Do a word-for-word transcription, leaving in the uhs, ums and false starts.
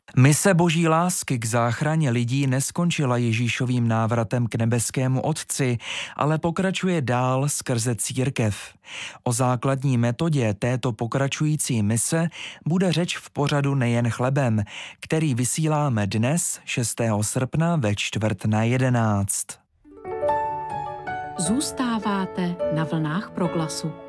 Mise boží lásky k záchraně lidí neskončila Ježíšovým návratem k nebeskému Otci, ale pokračuje dál skrze církev. O základní metodě této pokračující mise bude řeč v pořadu Nejen chlebem, který vysíláme dnes šestého srpna ve čtvrt na jedenáct. Zůstáváte na vlnách Proglasu.